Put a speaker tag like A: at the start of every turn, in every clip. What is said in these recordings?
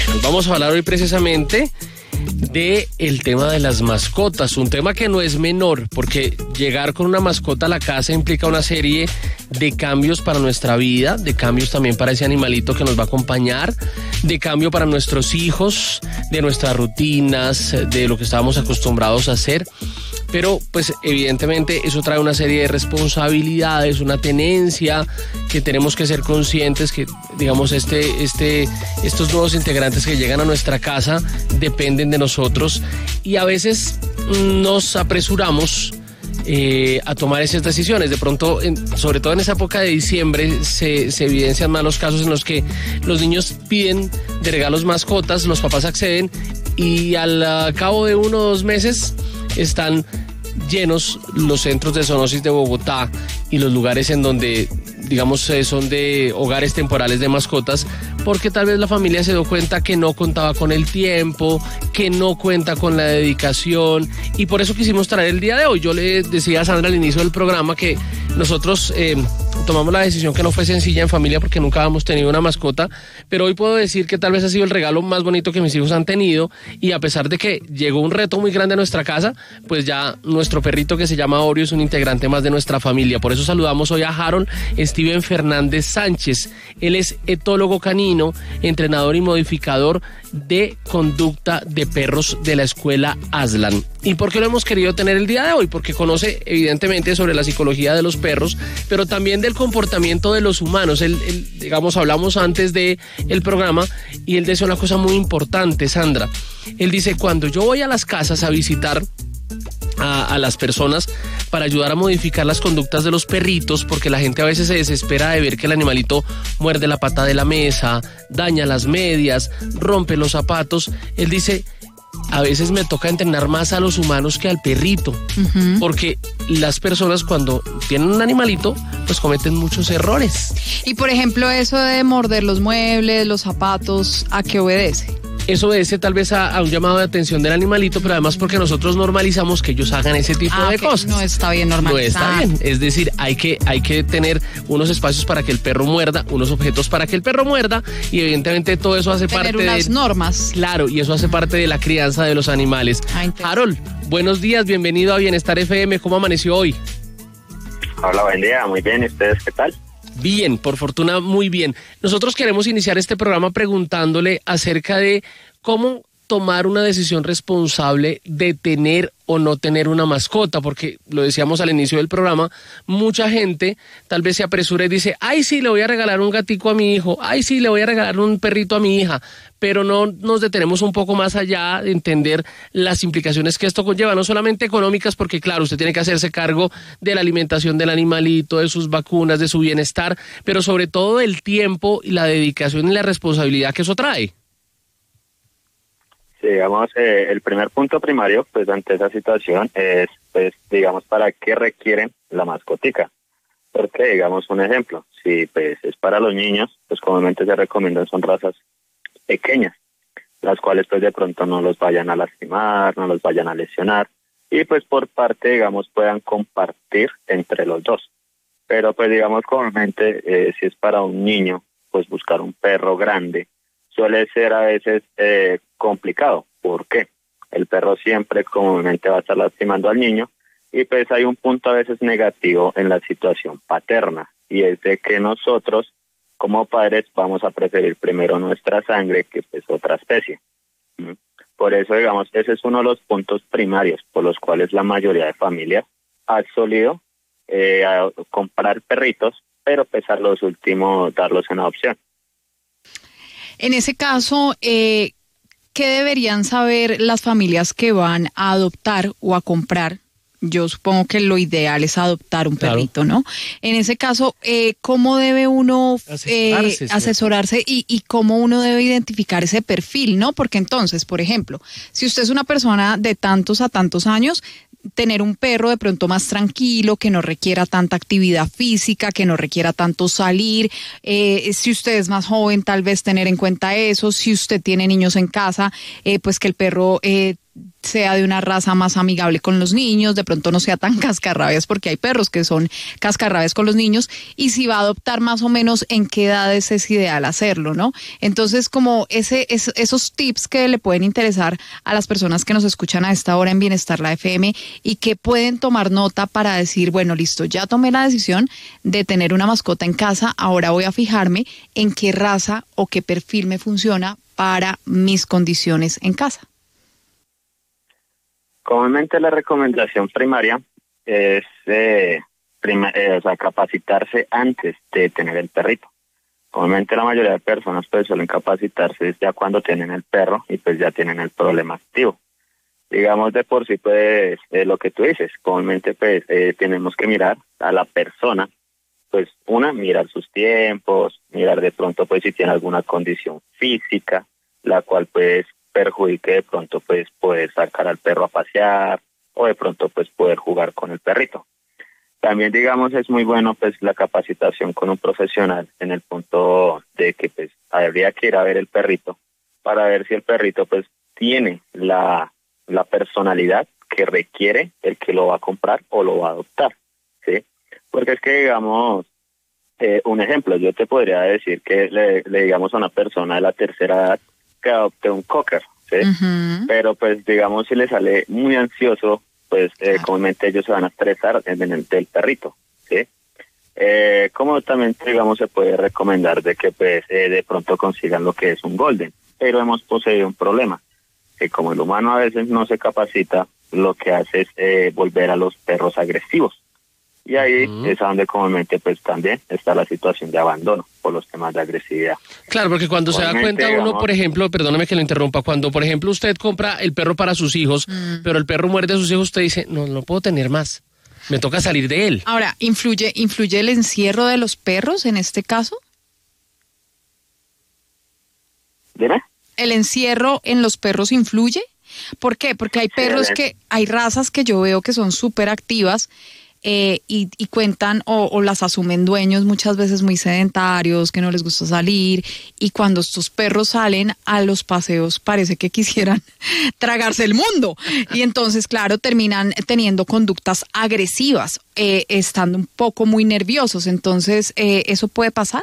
A: Bueno, vamos a hablar hoy precisamente de el tema de las mascotas, un tema que no es menor, porque llegar con una mascota a la casa implica una serie de cambios para nuestra vida, de cambios también para ese animalito que nos va a acompañar, de cambio para nuestros hijos, de nuestras rutinas, de lo que estábamos acostumbrados a hacer. Pero pues evidentemente eso trae una serie de responsabilidades, una tenencia que tenemos que ser conscientes que, digamos, estos nuevos integrantes que llegan a nuestra casa dependen de nosotros y a veces nos apresuramos a tomar esas decisiones. De pronto, sobre todo en esa época de diciembre, se evidencian más los casos en los que los niños piden de regalos mascotas, los papás acceden y al cabo de 1 o 2 meses están llenos los centros de zoonosis de Bogotá y los lugares en donde, digamos, son de hogares temporales de mascotas, porque tal vez la familia se dio cuenta que no contaba con el tiempo, que no cuenta con la dedicación, y por eso quisimos traer el día de hoy. Yo le decía a Sandra al inicio del programa que nosotros tomamos la decisión que no fue sencilla en familia porque nunca habíamos tenido una mascota, pero hoy puedo decir que tal vez ha sido el regalo más bonito que mis hijos han tenido, y a pesar de que llegó un reto muy grande a nuestra casa, pues ya nuestro perrito que se llama Oreo es un integrante más de nuestra familia. Por eso saludamos hoy a Harold Steven Fernández Sánchez. Él es etólogo canino, entrenador y modificador de conducta de perros de la escuela Aslan. ¿Y por qué lo hemos querido tener el día de hoy? Porque conoce evidentemente sobre la psicología de los perros, pero también del comportamiento de los humanos. Él, digamos, hablamos antes del programa y él dice una cosa muy importante, Sandra. Él dice, cuando yo voy a las casas a visitar a las personas para ayudar a modificar las conductas de los perritos, porque la gente a veces se desespera de ver que el animalito muerde la pata de la mesa, daña las medias, rompe los zapatos. Él dice, a veces me toca entrenar más a los humanos que al perrito, porque las personas cuando tienen un animalito, pues cometen muchos errores.
B: Y por ejemplo, eso de morder los muebles, los zapatos, ¿a qué obedece?
A: Eso obedece tal vez a un llamado de atención del animalito, pero además porque nosotros normalizamos que ellos hagan ese tipo de cosas.
B: No está bien normalizar.
A: No está bien, es decir, hay que tener unos espacios para que el perro muerda, unos objetos para que el perro muerda, y evidentemente todo eso hace parte de...
B: Tener unas normas.
A: Claro, y eso hace parte de la crianza de los animales. Harold, buenos días, bienvenido a Bienestar FM, ¿cómo amaneció hoy?
C: Hola, buen día, muy bien, ¿y ustedes qué tal?
A: Bien, por fortuna muy bien. Nosotros queremos iniciar este programa preguntándole acerca de cómo tomar una decisión responsable de tener o no tener una mascota, porque lo decíamos al inicio del programa, mucha gente tal vez se apresura y dice, ay sí, le voy a regalar un gatico a mi hijo, ay sí, le voy a regalar un perrito a mi hija, pero no nos detenemos un poco más allá de entender las implicaciones que esto conlleva, no solamente económicas, porque claro, usted tiene que hacerse cargo de la alimentación del animalito, de sus vacunas, de su bienestar, pero sobre todo del tiempo y la dedicación y la responsabilidad que eso trae.
C: Sí, digamos, el primer punto primario, pues, ante esa situación es, pues, digamos, ¿para qué requieren la mascotica? Porque, digamos, un ejemplo, si, pues, es para los niños, pues, comúnmente se recomiendan son razas pequeñas, las cuales, pues, de pronto no los vayan a lastimar, no los vayan a lesionar, y, pues, por parte, digamos, puedan compartir entre los dos. Pero, pues, digamos, comúnmente, si es para un niño, pues, buscar un perro grande, suele ser a veces complicado. ¿Por qué? El perro siempre comúnmente va a estar lastimando al niño y pues hay un punto a veces negativo en la situación paterna, y es de que nosotros como padres vamos a preferir primero nuestra sangre que pues otra especie. Por eso, digamos, ese es uno de los puntos primarios por los cuales la mayoría de familias ha solido a comprar perritos, pero pues a los últimos darlos en adopción.
B: En ese caso, ¿qué deberían saber las familias que van a adoptar o a comprar? Yo supongo que lo ideal es adoptar un perrito, ¿no? En ese caso, ¿cómo debe uno asesorarse y cómo uno debe identificar ese perfil, ¿no? Porque entonces, por ejemplo, si usted es una persona de tantos a tantos años, tener un perro de pronto más tranquilo, que no requiera tanta actividad física, que no requiera tanto salir. Si usted es más joven, tal vez tener en cuenta eso. Si usted tiene niños en casa, pues que el perro sea de una raza más amigable con los niños, de pronto no sea tan cascarrabias, porque hay perros que son cascarrabias con los niños, y si va a adoptar más o menos en qué edades es ideal hacerlo, ¿no? Entonces, como esos tips que le pueden interesar a las personas que nos escuchan a esta hora en Bienestar La FM y que pueden tomar nota para decir, bueno, listo, ya tomé la decisión de tener una mascota en casa, ahora voy a fijarme en qué raza o qué perfil me funciona para mis condiciones en casa.
C: Comúnmente la recomendación primaria es capacitarse antes de tener el perrito. Comúnmente la mayoría de personas pues suelen capacitarse ya cuando tienen el perro y pues ya tienen el problema activo. Digamos de por sí pues lo que tú dices, comúnmente pues tenemos que mirar a la persona, pues mirar sus tiempos, mirar de pronto pues si tiene alguna condición física, la cual pues perjudique de pronto pues poder sacar al perro a pasear o de pronto pues poder jugar con el perrito. También digamos es muy bueno pues la capacitación con un profesional en el punto de que pues habría que ir a ver el perrito para ver si el perrito pues tiene la personalidad que requiere el que lo va a comprar o lo va a adoptar, ¿sí? Porque es que digamos, un ejemplo, yo te podría decir que le digamos a una persona de la tercera edad que adopte un cocker, ¿sí? Uh-huh. Pero pues digamos si le sale muy ansioso, pues comúnmente ellos se van a estresar del perrito, ¿sí? Como también digamos se puede recomendar de que pues de pronto consigan lo que es un golden, pero hemos poseído un problema, que como el humano a veces no se capacita, lo que hace es volver a los perros agresivos. Y ahí es donde comúnmente pues también está la situación de abandono por los temas de agresividad.
A: Claro, porque cuando se da cuenta uno, por ejemplo, perdóneme que lo interrumpa, cuando por ejemplo usted compra el perro para sus hijos, pero el perro muerde a sus hijos, usted dice, no puedo tener más, me toca salir de él.
B: Ahora, ¿influye el encierro de los perros en este caso?
C: ¿Dime?
B: ¿El encierro en los perros influye? ¿Por qué? Porque hay perros hay razas que yo veo que son súper activas, y cuentan o las asumen dueños muchas veces muy sedentarios, que no les gusta salir, y cuando estos perros salen a los paseos parece que quisieran tragarse el mundo, y entonces claro terminan teniendo conductas agresivas, estando un poco muy nerviosos. Entonces ¿eso puede pasar?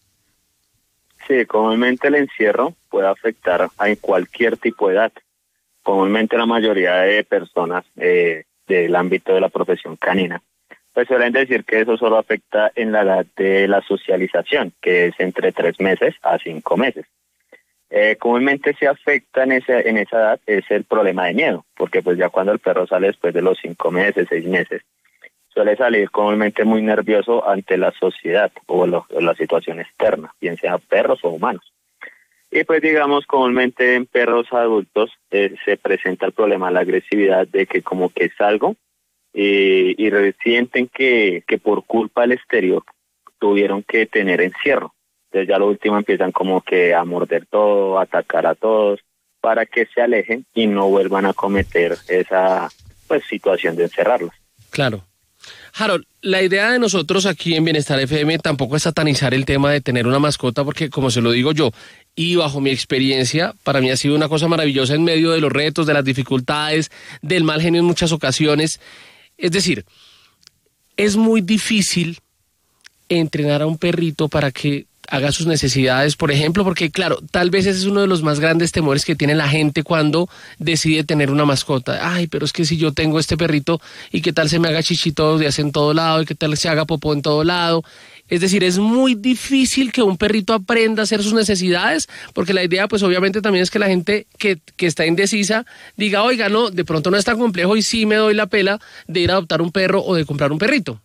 C: Sí, comúnmente el encierro puede afectar a cualquier tipo de edad. Comúnmente la mayoría de personas del ámbito de la profesión canina pues suelen decir que eso solo afecta en la edad de la socialización, que es entre 3 meses a 5 meses. Comúnmente se afecta en esa edad es el problema de miedo, porque pues ya cuando el perro sale después de los 5 meses, 6 meses, suele salir comúnmente muy nervioso ante la sociedad o la situación externa, bien sea perros o humanos. Y pues digamos comúnmente en perros adultos se presenta el problema de la agresividad, de que como que es algo y sienten que por culpa del exterior tuvieron que tener encierro. Entonces ya lo último empiezan como que a morder todo, a atacar a todos, para que se alejen y no vuelvan a cometer esa pues situación de encerrarlos.
A: Claro. Harold, la idea de nosotros aquí en Bienestar FM tampoco es satanizar el tema de tener una mascota, porque como se lo digo yo, y bajo mi experiencia, para mí ha sido una cosa maravillosa en medio de los retos, de las dificultades, del mal genio en muchas ocasiones. Es decir, es muy difícil entrenar a un perrito para que haga sus necesidades, por ejemplo, porque claro, tal vez ese es uno de los más grandes temores que tiene la gente cuando decide tener una mascota. Ay, pero es que si yo tengo este perrito, ¿y qué tal se me haga chichi todos los días en todo lado? ¿Y qué tal se haga popó en todo lado? Es decir, es muy difícil que un perrito aprenda a hacer sus necesidades, porque la idea pues obviamente también es que la gente que está indecisa diga, oiga, no, de pronto no es tan complejo y sí me doy la pela de ir a adoptar un perro o de comprar un perrito.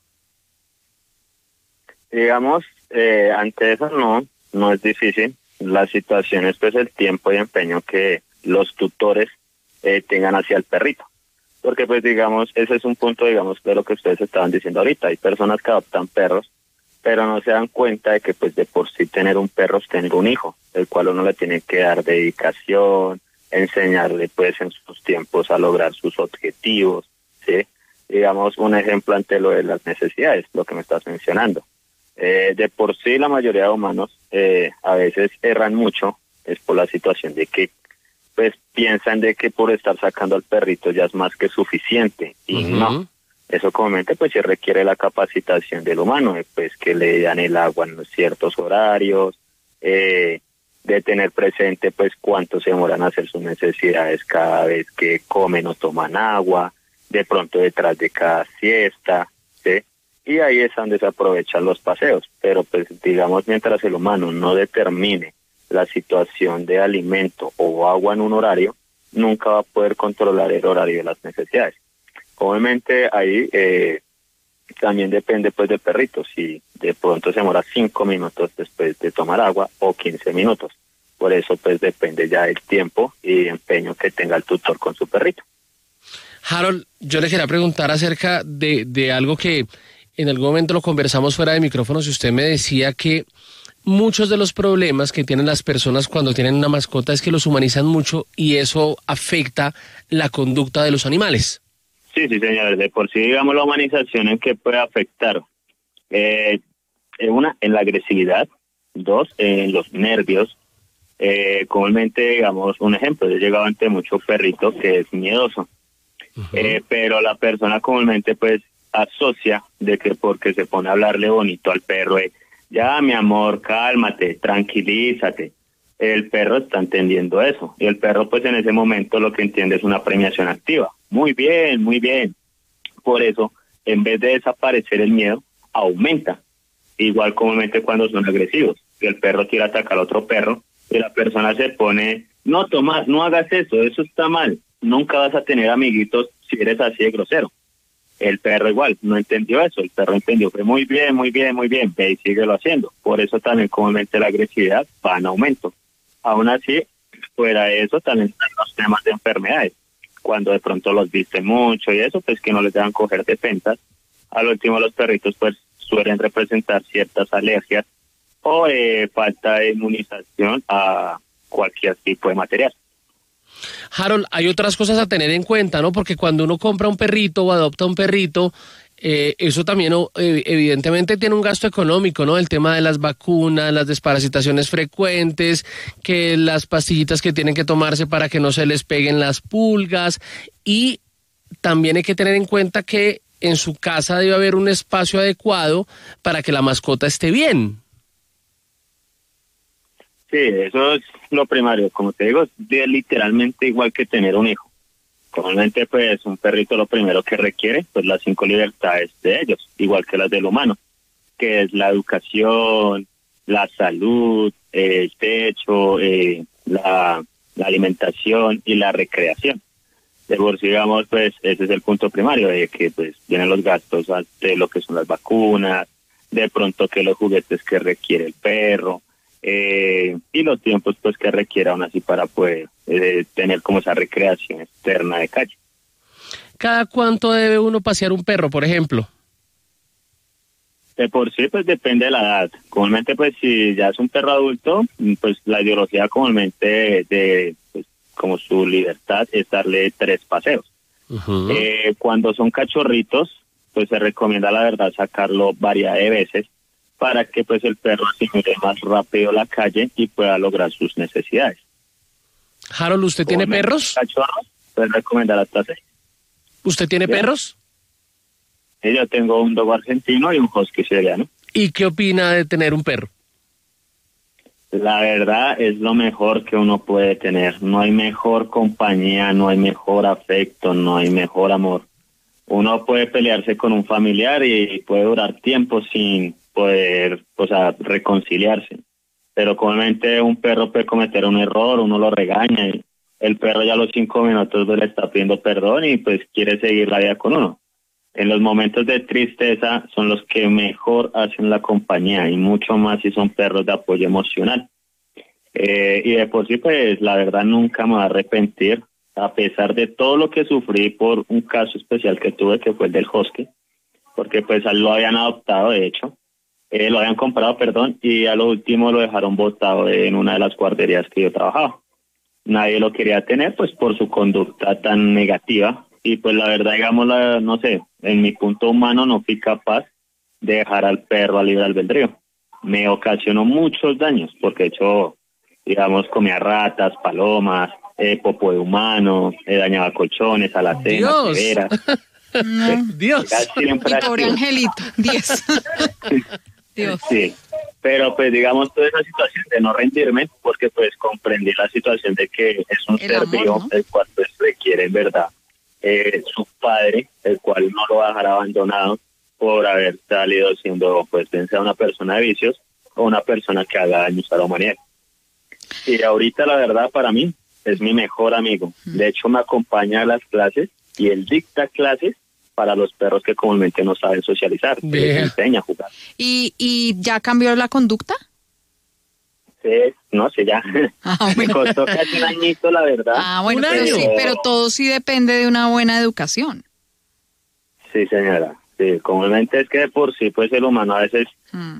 C: Digamos, ante eso no es difícil. La situación es pues el tiempo y empeño que los tutores tengan hacia el perrito. Porque pues digamos, ese es un punto digamos de lo que ustedes estaban diciendo ahorita. Hay personas que adoptan perros, pero no se dan cuenta de que pues de por sí tener un perro es tener un hijo, el cual uno le tiene que dar dedicación, enseñarle pues en sus tiempos a lograr sus objetivos, ¿sí? Digamos un ejemplo ante lo de las necesidades, lo que me estás mencionando. De por sí la mayoría de humanos a veces erran mucho, es por la situación de que pues piensan de que por estar sacando al perrito ya es más que suficiente, y no. Eso comúnmente pues sí requiere la capacitación del humano, pues que le dan el agua en ciertos horarios, de tener presente pues cuánto se demoran a hacer sus necesidades cada vez que comen o toman agua, de pronto detrás de cada siesta, ¿sí? Y ahí es donde se aprovechan los paseos, pero pues digamos mientras el humano no determine la situación de alimento o agua en un horario, nunca va a poder controlar el horario de las necesidades. Obviamente ahí también depende pues del perrito, si de pronto se demora 5 minutos después de tomar agua o 15 minutos. Por eso pues depende ya del tiempo y empeño que tenga el tutor con su perrito.
A: Harold, yo le quería preguntar acerca de algo que en algún momento lo conversamos fuera de micrófonos y usted me decía que muchos de los problemas que tienen las personas cuando tienen una mascota es que los humanizan mucho y eso afecta la conducta de los animales.
C: Sí, señor. De por sí, digamos, la humanización en que puede afectar. Una, en la agresividad. Dos, en los nervios. Comúnmente, digamos, un ejemplo, yo he llegado ante mucho perrito que es miedoso. Pero la persona comúnmente, pues, asocia de que porque se pone a hablarle bonito al perro, ya, mi amor, cálmate, tranquilízate. El perro está entendiendo eso. Y el perro, pues, en ese momento lo que entiende es una premiación activa. Muy bien, muy bien. Por eso, en vez de desaparecer el miedo, aumenta. Igual comúnmente cuando son agresivos. Si el perro quiere atacar a otro perro, y la persona se pone, no, Tomás, no hagas eso está mal. Nunca vas a tener amiguitos si eres así de grosero. El perro igual, no entendió eso. El perro entendió, fue muy bien, muy bien, muy bien, ve y síguelo haciendo. Por eso también comúnmente la agresividad va en aumento. Aún así, fuera de eso, también están los temas de enfermedades. Cuando de pronto los viste mucho y eso, pues que no les dejan coger defensas. Al último, los perritos pues suelen representar ciertas alergias o falta de inmunización a cualquier tipo de material.
A: Harold, hay otras cosas a tener en cuenta, ¿no? Porque cuando uno compra un perrito o adopta un perrito, eso también evidentemente tiene un gasto económico, ¿no? El tema de las vacunas, las desparasitaciones frecuentes, que las pastillitas que tienen que tomarse para que no se les peguen las pulgas, y también hay que tener en cuenta que en su casa debe haber un espacio adecuado para que la mascota esté bien.
C: Sí, eso es lo primario. Como te digo, es literalmente igual que tener un hijo. Comúnmente, pues, un perrito lo primero que requiere, pues, las 5 libertades de ellos, igual que las del humano, que es la educación, la salud, el techo, la alimentación y la recreación. De por sí, digamos, pues, ese es el punto primario, de que, pues, vienen los gastos de lo que son las vacunas, de pronto que los juguetes que requiere el perro, y los tiempos pues que requiera aún así para poder tener como esa recreación externa de calle.
A: ¿Cada cuánto debe uno pasear un perro, por ejemplo?
C: De por sí pues depende de la edad. Comúnmente pues si ya es un perro adulto, pues la ideología comúnmente de pues, como su libertad es darle 3 paseos. Cuando son cachorritos pues se recomienda la verdad sacarlo varias de veces para que pues el perro asimile más rápido la calle y pueda lograr sus necesidades.
A: Harold, ¿usted tiene perros?
C: Cachorros, pues recomendar hasta 6.
A: ¿Usted tiene perros?
C: Sí, yo tengo un dogo argentino y un husky siberiano.
A: ¿Y qué opina de tener un perro?
C: La verdad es lo mejor que uno puede tener. No hay mejor compañía, no hay mejor afecto, no hay mejor amor. Uno puede pelearse con un familiar y puede durar tiempo sin poder, o sea, reconciliarse. Pero comúnmente un perro puede cometer un error, uno lo regaña y el perro ya a los 5 minutos le está pidiendo perdón y pues quiere seguir la vida con uno. En los momentos de tristeza son los que mejor hacen la compañía y mucho más si son perros de apoyo emocional. Y de por sí pues la verdad nunca me voy a arrepentir, a pesar de todo lo que sufrí por un caso especial que tuve, que fue el del husky, porque pues lo habían adoptado de hecho. Lo habían comprado, y a lo último lo dejaron botado en una de las guarderías que yo trabajaba. Nadie lo quería tener, pues, por su conducta tan negativa. Y, pues, la verdad, digamos, no sé, en mi punto humano no fui capaz de dejar al perro a libre albedrío. Me ocasionó muchos daños, porque, de hecho, digamos, comía ratas, palomas, popó de humano, dañaba colchones, alacenas,
A: Dios.
C: neveras.
B: No.
A: Dios.
C: Siempre
B: Mi pobre
C: activo.
B: angelito, 10. Dios.
C: Sí, pero pues digamos toda esa situación de no rendirme, porque pues comprendí la situación de que es un
B: El
C: ser
B: amor,
C: vivo,
B: ¿no?
C: el cual pues requiere en verdad su padre, el cual no lo va a dejar abandonado por haber salido siendo pues bien sea una persona de vicios o una persona que haga daños a la humanidad. Y ahorita la verdad para mí es mi mejor amigo. De hecho me acompaña a las clases y él dicta clases para los perros que comúnmente no saben socializar.
A: Bien.
C: Les enseña a jugar.
B: ¿Y ya cambió la conducta?
C: Sí, no sé, ya.
B: Ah,
C: Me
B: bueno.
C: costó casi un añito, la verdad.
B: Ah, bueno,
A: Un
B: pero
A: año.
B: sí, pero todo sí depende de una buena educación.
C: Sí, señora. Sí, comúnmente es que de por sí, pues el humano a veces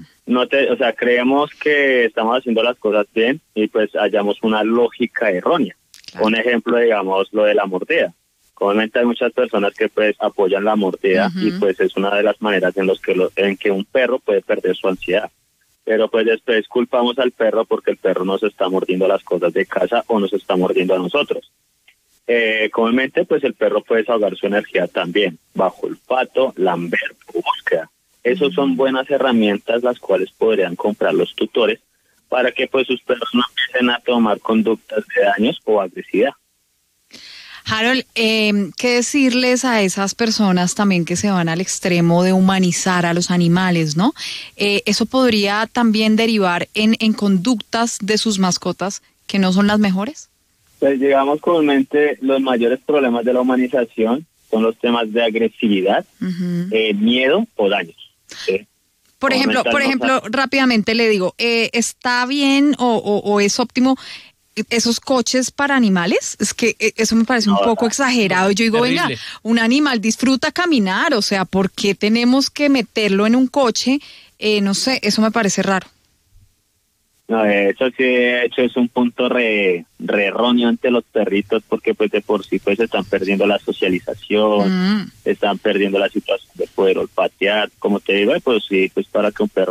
C: creemos que estamos haciendo las cosas bien y pues hallamos una lógica errónea.
B: Claro.
C: Un ejemplo, digamos, lo de la mordida. Comúnmente hay muchas personas que pues apoyan la mordida y pues es una de las maneras en que un perro puede perder su ansiedad. Pero pues después culpamos al perro porque el perro nos está mordiendo las cosas de casa o nos está mordiendo a nosotros. Comúnmente pues el perro puede desahogar su energía también, bajo olfato, lamber, búsqueda. Esas son buenas herramientas las cuales podrían comprar los tutores para que pues sus perros no empiecen a tomar conductas de daños o agresividad.
B: Harold, ¿qué decirles a esas personas también que se van al extremo de humanizar a los animales, ¿no? Eso podría también derivar en conductas de sus mascotas que no son las mejores.
C: Pues digamos comúnmente los mayores problemas de la humanización son los temas de agresividad, miedo o daños. ¿Sí?
B: Por ejemplo, rápidamente le digo, ¿está bien o es óptimo esos coches para animales? Es que eso me parece un poco exagerado. Yo digo,
A: Terrible.
B: venga, un animal disfruta caminar, o sea, ¿por qué tenemos que meterlo en un coche? No sé, eso me parece raro.
C: No, eso sí, de hecho es un punto re erróneo ante los perritos porque pues de por sí pues están perdiendo la socialización, están perdiendo la situación de poder olfatear, como te digo, pues sí, pues para que un perro